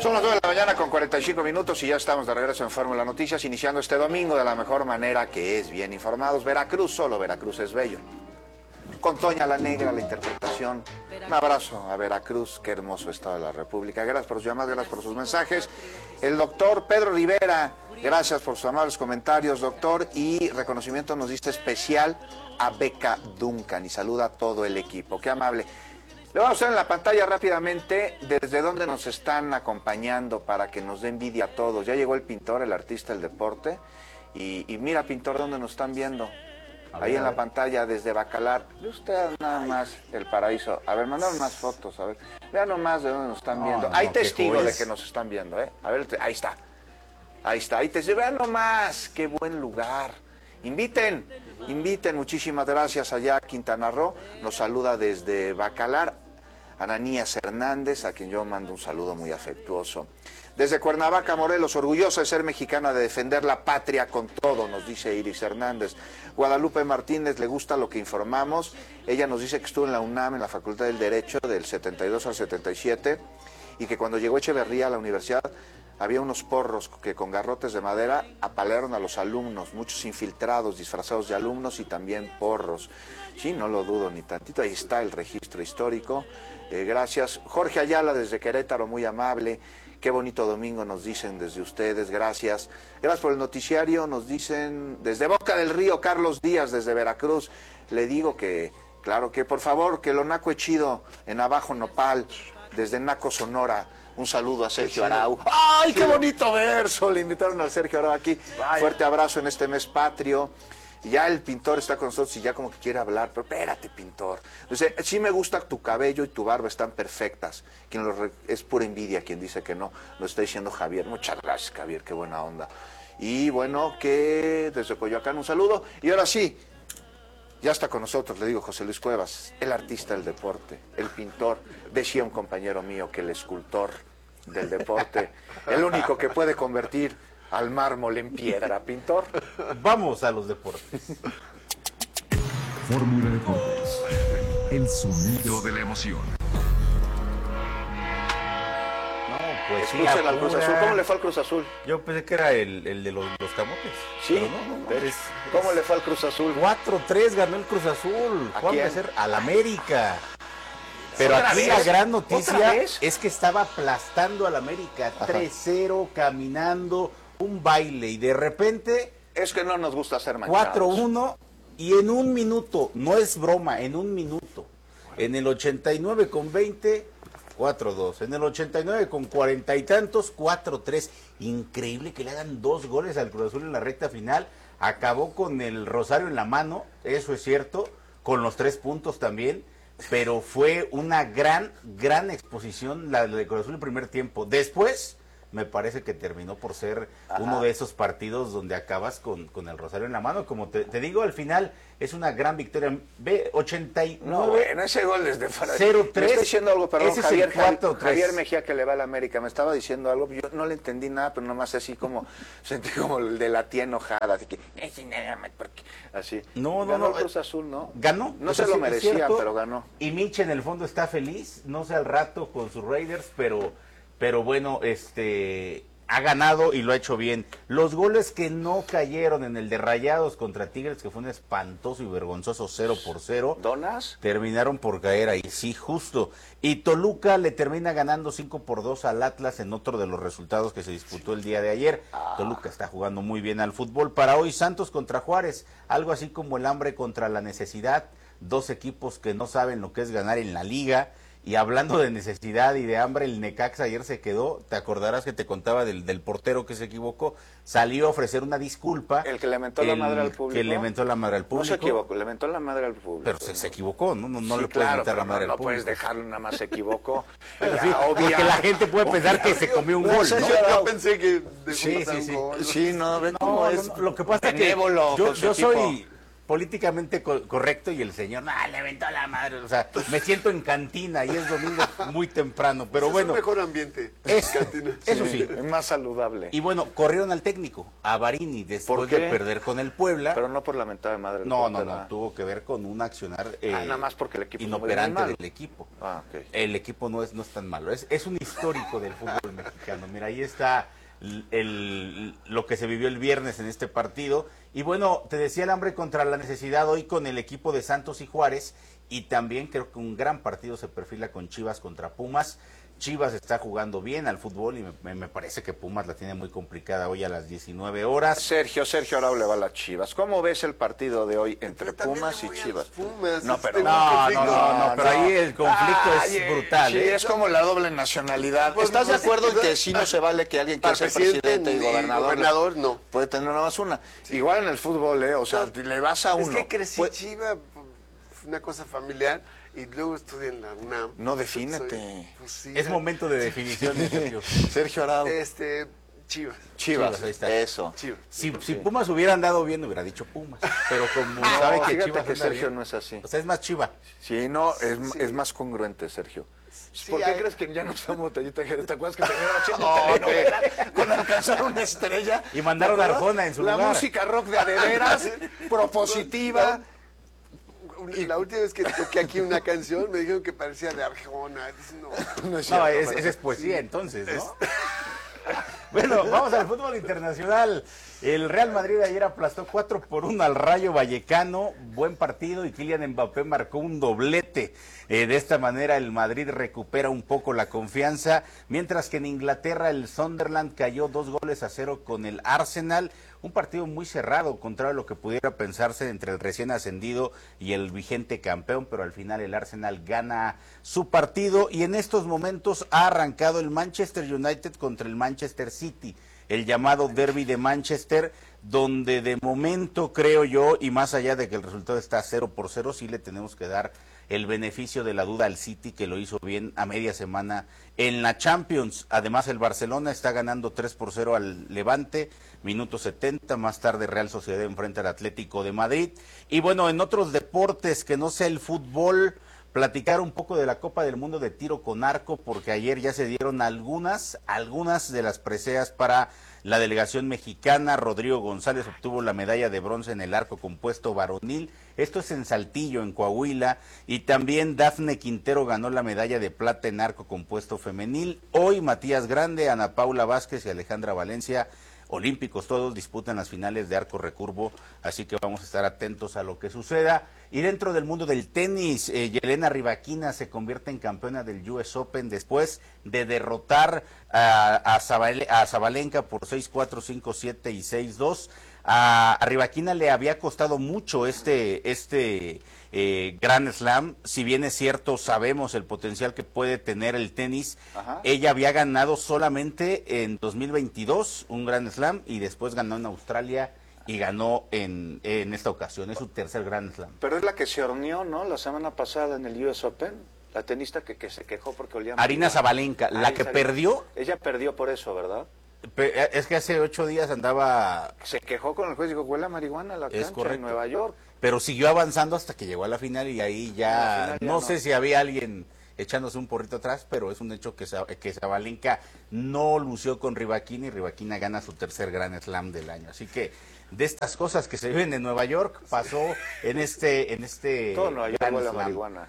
Son las 9 de la mañana con 45 minutos y ya estamos de regreso en Fórmula Noticias, iniciando este domingo de la mejor manera, que es bien informados. Veracruz, solo Veracruz es bello. Con Toña la Negra, la interpretación. Un abrazo a Veracruz, qué hermoso estado de la República. Gracias por sus llamadas, gracias por sus mensajes. El doctor Pedro Rivera, gracias por sus amables comentarios, doctor. Y reconocimiento nos dice especial a Beca Duncan y saluda a todo el equipo. Qué amable. Le vamos a hacer en la pantalla rápidamente desde dónde nos están acompañando para que nos dé envidia a todos. Ya llegó el pintor, el artista del deporte. Y mira, pintor, ¿dónde nos están viendo? Ahí en la pantalla, desde Bacalar. Ve usted nada más el paraíso. A ver, mandaron más fotos, a ver. Vean nomás de dónde nos están viendo. Hay testigos de que nos están viendo, ¿eh? A ver, ahí está. Ahí está, ahí te vean nomás. Qué buen lugar. Inviten, muchísimas gracias allá a Quintana Roo. Nos saluda desde Bacalar Ananías Hernández, a quien yo mando un saludo muy afectuoso. Desde Cuernavaca, Morelos, orgullosa de ser mexicana, de defender la patria con todo, nos dice Iris Hernández. Guadalupe Martínez, le gusta lo que informamos. Ella nos dice que estuvo en la UNAM, en la Facultad del Derecho, del 72 al 77, y que cuando llegó Echeverría a la universidad, había unos porros que con garrotes de madera apalearon a los alumnos, muchos infiltrados disfrazados de alumnos y también porros. Sí, no lo dudo ni tantito, ahí está el registro histórico. Gracias. Jorge Ayala desde Querétaro, muy amable. Qué bonito domingo nos dicen desde ustedes, gracias. Gracias por el noticiario, nos dicen desde Boca del Río, Carlos Díaz desde Veracruz. Le digo que, claro que por favor, que lo naco es chido en Abajo Nopal, desde Naco, Sonora. Un saludo a Sergio Arau. ¡Ay, qué bonito verso! Le invitaron a Sergio Arau aquí. Fuerte abrazo en este mes patrio. Ya el pintor está con nosotros y ya como que quiere hablar, pero espérate, pintor. Entonces, sí me gusta tu cabello y tu barba, están perfectas. Es pura envidia quien dice que no. Lo está diciendo Javier. Muchas gracias, Javier, qué buena onda. Y bueno, que desde Coyoacán un saludo. Y ahora sí, ya está con nosotros, le digo, José Luis Cuevas, el artista del deporte, el pintor. Decía un compañero mío que el escultor del deporte, el único que puede convertir al mármol en piedra, pintor. Vamos a los deportes. Fórmula Deportes, el sonido de la emoción. No, pues sí, escuchen al Cruz Azul. ¿Cómo le fue al Cruz Azul? Yo pensé que era el de los camotes. Sí, no, ¿cómo le fue al Cruz Azul? 4-3 ganó el Cruz Azul. ¿A ¿Cuál va a quién? ser? Al América. Pero aquí la gran noticia es que estaba aplastando al América. 3-0, caminando, un baile, y de repente... Es que no nos gusta hacer manchados. 4-1, y en un minuto, no es broma, en un minuto. En el 89 con 20, 4-2. En el 89 con 40 y tantos, 4-3. Increíble que le hagan 2 goles al Cruz Azul en la recta final. Acabó con el rosario en la mano, eso es cierto, con los 3 puntos también. Pero fue una gran exposición la de Cruz Azul en el primer tiempo. Después, me parece que terminó por ser uno de esos partidos donde acabas con el rosario en la mano. Como te digo, al final es una gran victoria. Ve, 89. No, bueno, ese gol es de 0-3. Me está diciendo algo, perdón, Ese Javier, es el 4-3. Javier Mejía, que le va a la América, me estaba diciendo algo, yo no le entendí nada, pero nomás así como, sentí como el de la tía enojada, así que, así. No, ganó no. Cruz Azul, ¿no? Ganó. No se lo merecía, pero ganó. Y Mitch en el fondo está feliz, no sé al rato con sus Raiders, pero bueno, ha ganado y lo ha hecho bien. Los goles que no cayeron en el de Rayados contra Tigres, que fue un espantoso y vergonzoso 0-0. ¿Donas? Terminaron por caer ahí, sí, justo. Y Toluca le termina ganando 5-2 al Atlas en otro de los resultados que se disputó el día de ayer. Toluca está jugando muy bien al fútbol. Para hoy, Santos contra Juárez, algo así como el hambre contra la necesidad. 2 equipos que no saben lo que es ganar en la liga. Y hablando de necesidad y de hambre, el Necaxa ayer se quedó, te acordarás que te contaba del portero que se equivocó, salió a ofrecer una disculpa. El que le mentó la madre al público. Que le mentó la madre al público. No se equivocó, le mentó la madre al público. Pero se equivocó, no sí, le puedes mentar la madre al público. No puedes dejarlo, nada más se equivocó. Sí, porque la gente puede pensar que se comió un gol, ¿no? Yo pensé que... Sí. Sí, no, ven No, cómo es. lo que pasa es que benévolo yo con su soy... equipo. políticamente correcto y el señor, le aventó a la madre. O sea, me siento en cantina y es domingo muy temprano, pero bueno. Es un mejor ambiente. Eso sí. Es más saludable. Y bueno, corrieron al técnico, a Barini, después de perder con el Puebla. Pero no por la mentada de madre del No, portero, tuvo que ver con un accionar nada más porque el equipo inoperante muy mal. del equipo. Ok. El equipo no es tan malo, es un histórico del fútbol mexicano. Mira, ahí está lo que se vivió el viernes en este partido. Y bueno, te decía el hambre contra la necesidad hoy con el equipo de Santos y Juárez, y también creo que un gran partido se perfila con Chivas contra Pumas. Chivas está jugando bien al fútbol y me parece que Pumas la tiene muy complicada hoy a las 19 horas. Sergio Arau le va a las Chivas. ¿Cómo ves el partido de hoy entre Pumas y Chivas? No, pero pero ahí el conflicto es brutal. Sí, es como la doble nacionalidad. ¿Estás de acuerdo en que sí no se vale que alguien quiera ser presidente y gobernador no puede tener nada más una? Sí. Igual en el fútbol, o sea, le vas a uno. Es que crecí Chiva, una cosa familiar. Y luego estudié en la UNAM. No, defínete. Es momento de definición, Sergio. Sergio Arau. Chivas. Ahí está. Eso. Chivas. Si Pumas hubiera andado bien, hubiera dicho Pumas. Pero como sabe que fíjate Chivas que anda Sergio bien, no es así. O sea, es más Chiva. Sí, no, es más congruente, Sergio. ¿Por qué crees que ya no estamos botellita? ¿Te acuerdas que tenían haciendo telenovela con alcanzar una estrella? Y mandaron a Arjona en su lugar. La música rock de adeveras, propositiva. La última vez que toqué aquí una canción me dijeron que parecía de Arjona. No es cierto. Esa es poesía entonces, ¿no? Bueno, vamos al fútbol internacional. El Real Madrid ayer aplastó 4-1 al Rayo Vallecano. Buen partido y Kylian Mbappé marcó un doblete. De esta manera el Madrid recupera un poco la confianza, mientras que en Inglaterra el Sunderland cayó 2-0 con el Arsenal. Un partido muy cerrado, contrario a lo que pudiera pensarse entre el recién ascendido y el vigente campeón, pero al final el Arsenal gana su partido y en estos momentos ha arrancado el Manchester United contra el Manchester City, el llamado Derby de Manchester, donde de momento creo yo, y más allá de que el resultado está 0-0, sí le tenemos que dar el beneficio de la duda al City, que lo hizo bien a media semana en la Champions. Además el Barcelona está ganando 3-0 al Levante, minuto 70, más tarde Real Sociedad enfrenta al Atlético de Madrid. Y bueno, en otros deportes que no sea el fútbol, platicar un poco de la Copa del Mundo de tiro con arco, porque ayer ya se dieron algunas de las preseas para la delegación mexicana. Rodrigo González obtuvo la medalla de bronce en el arco compuesto varonil. Esto es en Saltillo, en Coahuila. Y también Dafne Quintero ganó la medalla de plata en arco compuesto femenil. Hoy Matías Grande, Ana Paula Vázquez y Alejandra Valencia, olímpicos todos, disputan las finales de arco recurvo, así que vamos a estar atentos a lo que suceda. Y dentro del mundo del tenis, Yelena Rybakina se convierte en campeona del US Open después de derrotar a Sabalenka por 6-4, 5-7 y 6-2. A Rybakina le había costado mucho este Grand Slam, si bien es cierto, sabemos el potencial que puede tener el tenis. Ajá. Ella había ganado solamente en 2022 un Grand Slam y después ganó en Australia y ganó en esta ocasión, es su tercer Grand Slam. Pero es la que se horneó, ¿no? La semana pasada en el US Open, la tenista que se quejó porque olía mal. Arina Sabalenka, la que perdió. Ella perdió por eso, ¿verdad? Es que hace 8 días andaba... Se quejó con el juez, dijo, huele a marihuana la cancha en Nueva York. Pero siguió avanzando hasta que llegó a la final y ahí ya... No sé si había alguien echándose un porrito atrás, pero es un hecho que Sabalenka no lució con Rybakina y Rybakina gana su tercer Grand Slam del año. Así que de estas cosas que se viven en Nueva York, pasó en este todo Nueva York Grand huele a Slam. marihuana.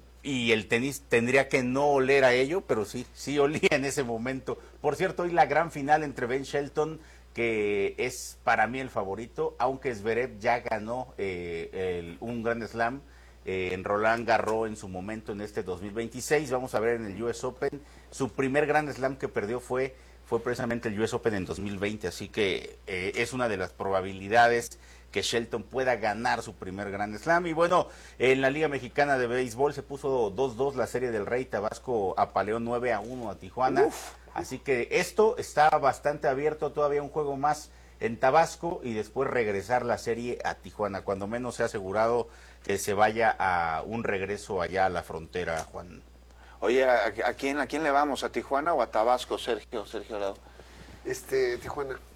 Y el tenis tendría que no oler a ello, pero sí olía en ese momento. Por cierto, hoy la gran final entre Ben Shelton, que es para mí el favorito, aunque Zverev ya ganó un Grand Slam en Roland Garros en su momento en este 2026. Vamos a ver en el US Open. Su primer Grand Slam que perdió fue precisamente el US Open en 2020, así que es una de las probabilidades que Shelton pueda ganar su primer Grand Slam. Y bueno, en la Liga Mexicana de Béisbol se puso 2-2 la Serie del Rey. Tabasco apaleó 9-1 a Tijuana. Así que esto está bastante abierto, todavía un juego más en Tabasco y después regresar la serie a Tijuana. Cuando menos se ha asegurado que se vaya a un regreso allá a la frontera, Juan. Oye, ¿a quién le vamos? ¿A Tijuana o a Tabasco, Sergio Arau? Tijuana.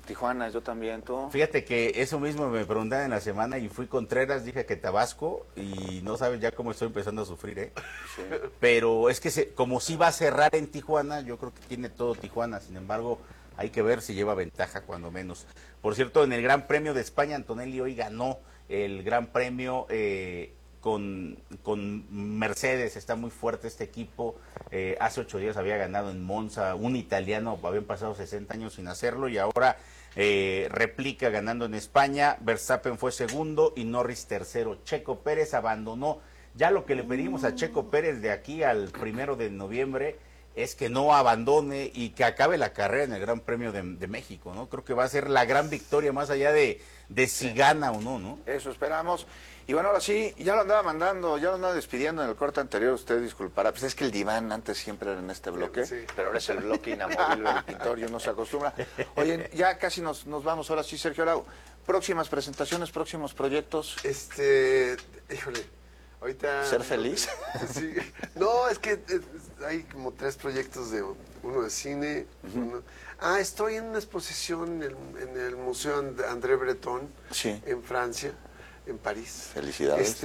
Tijuana, yo también, ¿tú? Fíjate que eso mismo me preguntaban en la semana y fui Contreras, dije que Tabasco y no sabes ya cómo estoy empezando a sufrir, ¿eh? Sí. Pero es que como sí va a cerrar en Tijuana, yo creo que tiene todo Tijuana, sin embargo, hay que ver si lleva ventaja cuando menos. Por cierto, en el Gran Premio de España, Antonelli hoy ganó el Gran Premio con Mercedes, está muy fuerte este equipo. Hace 8 días había ganado en Monza, un italiano, habían pasado 60 años sin hacerlo y ahora replica ganando en España. Verstappen fue segundo y Norris tercero. Checo Pérez abandonó. Ya lo que le pedimos a Checo Pérez de aquí al 1 de noviembre es que no abandone y que acabe la carrera en el Gran Premio de México, ¿no? Creo que va a ser la gran victoria más allá de si gana o no, ¿no? Eso esperamos. Y bueno, ahora sí, ya lo andaba despidiendo en el corte anterior, usted disculpará, pues es que el diván antes siempre era en este bloque, Sí. pero ahora es el bloque inamovible del pintor y uno se acostumbra. Oye, ya casi nos vamos, ahora sí, Sergio Arau. Próximas presentaciones, próximos proyectos. Híjole, ahorita... ¿Ser feliz? Sí. No, es que hay como 3 proyectos, uno de cine, uno... estoy en una exposición en el Museo André Breton, Sí. en Francia, en París. Felicidades.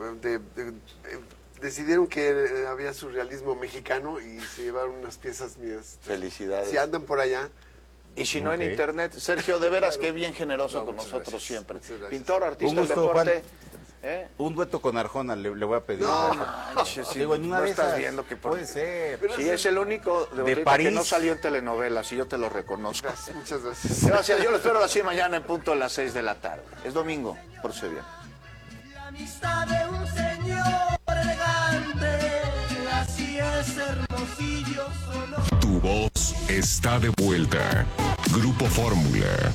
Decidieron que había surrealismo mexicano y se llevaron unas piezas mías. Felicidades. Si andan por allá, Y si no Ok. en internet, Sergio, de veras, qué bien generoso No, con muchas nosotros gracias. siempre. Muchas gracias. Pintor, artista, Un gusto, deporte. ¿Eh? Un dueto con Arjona le voy a pedir. No, Manches, sí, Digo, en una no de estás esas, viendo que puede ser. Pero Sí, es el único de ahorita París. que no salió en telenovelas y yo te lo reconozco. gracias, muchas gracias. Gracias, yo lo espero así mañana en punto a las 6 de la tarde. Es domingo, por si bien. La amistad de un señor elegante, así es Hermosillo solo. Tu voz está de vuelta. Grupo Fórmula.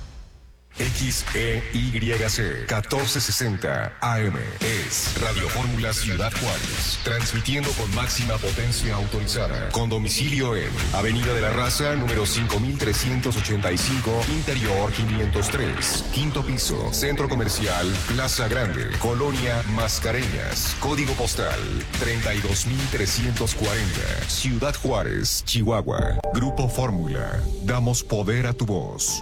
XEYC 1460 AM es Radio Fórmula Ciudad Juárez, transmitiendo con máxima potencia autorizada, con domicilio en Avenida de la Raza, número 5385, Interior 503, quinto piso, Centro Comercial Plaza Grande, Colonia Mascareñas, código postal 32340, Ciudad Juárez, Chihuahua. Grupo Fórmula, damos poder a tu voz.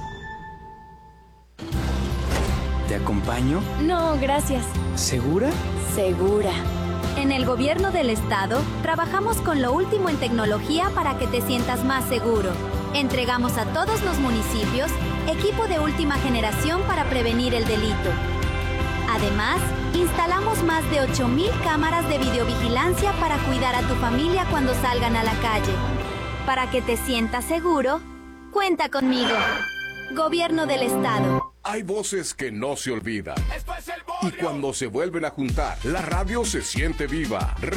¿Te acompaño? No, gracias. ¿Segura? Segura. En el gobierno del estado, trabajamos con lo último en tecnología para que te sientas más seguro. Entregamos a todos los municipios equipo de última generación para prevenir el delito. Además, instalamos más de 8,000 cámaras de videovigilancia para cuidar a tu familia cuando salgan a la calle. Para que te sientas seguro, cuenta conmigo. Gobierno del estado. Hay voces que no se olvidan. Y cuando se vuelven a juntar, la radio se siente viva,